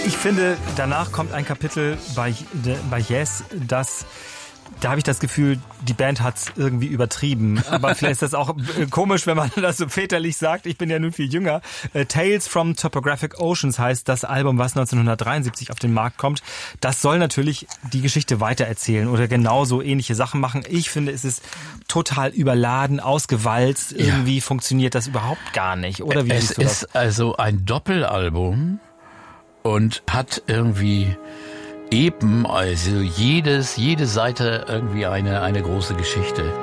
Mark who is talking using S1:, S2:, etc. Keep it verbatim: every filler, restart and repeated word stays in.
S1: Ich finde, danach kommt ein Kapitel bei, bei Yes, das... Da habe ich das Gefühl, die Band hat's irgendwie übertrieben. Aber vielleicht ist das auch komisch, wenn man das so väterlich sagt. Ich bin ja nun viel jünger. Äh, Tales from Topographic Oceans heißt das Album, was neunzehnhundertdreiundsiebzig auf den Markt kommt. Das soll natürlich die Geschichte weitererzählen oder genauso ähnliche Sachen machen. Ich finde, es ist total überladen, ausgewalzt. Ja. Irgendwie funktioniert das überhaupt gar nicht. Oder wie
S2: es
S1: siehst du das?
S2: Ist also ein Doppelalbum und hat irgendwie... Eben, also jedes, jede Seite irgendwie eine, eine große Geschichte.